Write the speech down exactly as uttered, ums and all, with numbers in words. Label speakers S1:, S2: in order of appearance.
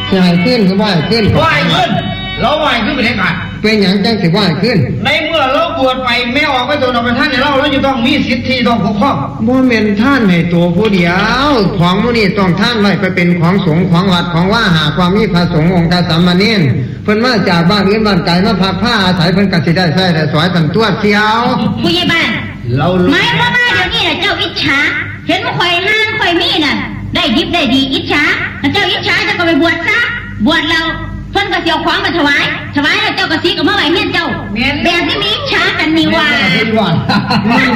S1: สิให้ขึ้นคือบ่ให้ขึ้น
S2: ไหวขึ้นเราไหวขึ้นไปได้กัน
S1: เป็นหยังจังสิบ่ให้ขึ้น
S2: ในเมื่อเราบวชไปแม่ออกไปตัวเราเป็นท่านในเราเราจะต้องมีสิทธิต้องปกครอง
S1: บ่แม่นท่านให้ตัวผู้เดียวของมื้อนี้ต้องท่านไว้ไปเป็นของสงฆ์ของวัดของว่าหาความมีพระสงฆ์องค์การสามเณรเพิ่นมาจากบ้านอื่นบ้านไกลมาพักผ้าอาศัยเพิ่นก็สิได้ใช้ได้สอยตันตัวเสียว
S3: ผู้ใหญ่บ้าน
S2: เรา
S3: หมายความว่าเดี๋ยวนี้น่ะเจ้าอิจฉาเห็นว่าข่อยห้างข่อยมีน่ะได้ดิบได้ดีอิจฉาเจ้าอิจฉาเจ้าก็ไปบวชซะบวชเราเพิ่นก็เสียวของมาถวายถวายแล้วเจ้าก็สิก็มาไว้เฮียนเจ้าแบบนี้มีอิจฉากันนี่ว่า